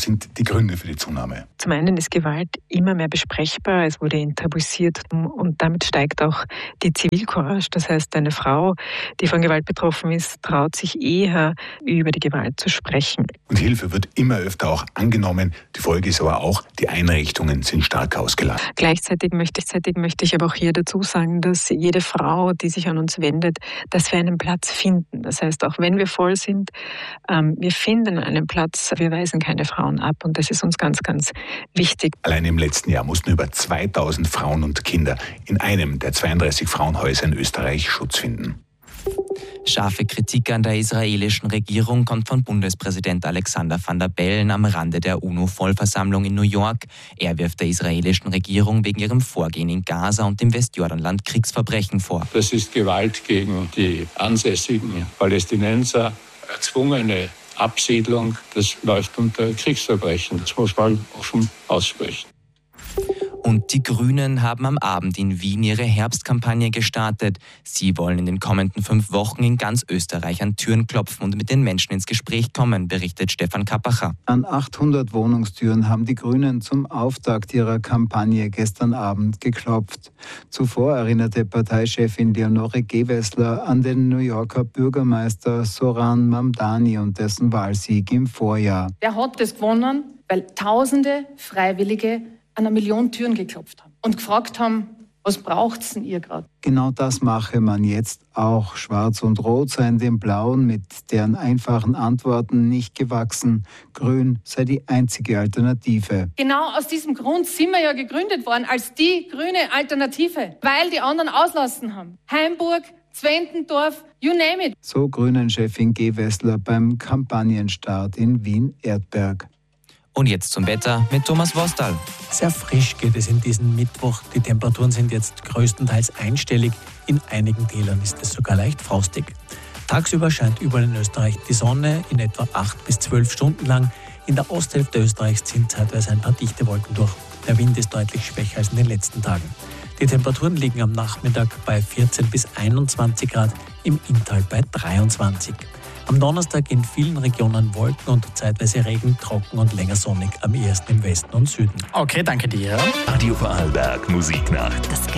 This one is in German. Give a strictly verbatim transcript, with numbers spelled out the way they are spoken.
sind die Gründe für die Zunahme? Zum einen ist Gewalt immer mehr besprechbar, es wurde enttabuisiert und damit steigt auch die Zivilcourage. Das heißt, eine Frau, die von Gewalt betroffen ist, traut sich eher, über die Gewalt zu sprechen. Und Hilfe wird immer öfter auch angenommen. Die Folge ist aber auch, die Einrichtungen sind stark ausgelastet. Gleichzeitig möchte, gleichzeitig möchte ich aber auch hier dazu sagen, dass jede Frau, die sich an uns wendet, dass wir einen Platz finden. Das heißt, auch wenn wir voll sind, ähm, wir finden einen Platz, wir weisen keine Frauen ab und das ist uns ganz, ganz wichtig. Allein im letzten Jahr mussten über zweitausend Frauen und Kinder in einem der zweiunddreißig Frauenhäuser in Österreich Schutz finden. Scharfe Kritik an der israelischen Regierung kommt von Bundespräsident Alexander Van der Bellen am Rande der UNO-Vollversammlung in New York. Er wirft der israelischen Regierung wegen ihrem Vorgehen in Gaza und dem Westjordanland Kriegsverbrechen vor. Das ist Gewalt gegen die ansässigen Palästinenser, erzwungene Absiedlung, das läuft unter Kriegsverbrechen. Das muss man offen aussprechen. Und die Grünen haben am Abend in Wien ihre Herbstkampagne gestartet. Sie wollen in den kommenden fünf Wochen in ganz Österreich an Türen klopfen und mit den Menschen ins Gespräch kommen, berichtet Stefan Kappacher. An achthundert Wohnungstüren haben die Grünen zum Auftakt ihrer Kampagne gestern Abend geklopft. Zuvor erinnerte Parteichefin Leonore Gewessler an den New Yorker Bürgermeister Zoran Mamdani und dessen Wahlsieg im Vorjahr. Der hat das gewonnen, weil tausende Freiwillige an einer Million Türen geklopft haben und gefragt haben, was braucht's denn ihr gerade? Genau das mache man jetzt auch. Schwarz und Rot seien dem Blauen mit deren einfachen Antworten nicht gewachsen. Grün sei die einzige Alternative. Genau aus diesem Grund sind wir ja gegründet worden als die grüne Alternative, weil die anderen auslassen haben. Heimburg, Zwentendorf, you name it. So Grünen-Chefin Gewessler beim Kampagnenstart in Wien-Erdberg. Und jetzt zum Wetter mit Thomas Wostal. Sehr frisch geht es in diesen Mittwoch. Die Temperaturen sind jetzt größtenteils einstellig. In einigen Tälern ist es sogar leicht frostig. Tagsüber scheint überall in Österreich die Sonne, in etwa acht bis zwölf Stunden lang. In der Osthälfte Österreichs ziehen zeitweise ein paar dichte Wolken durch. Der Wind ist deutlich schwächer als in den letzten Tagen. Die Temperaturen liegen am Nachmittag bei vierzehn bis einundzwanzig Grad, im Inntal bei dreiundzwanzig. Am Donnerstag in vielen Regionen Wolken und zeitweise Regen, trocken und länger sonnig, am ehesten im Westen und Süden. Okay, danke dir. Radio Vorarlberg Musiknacht.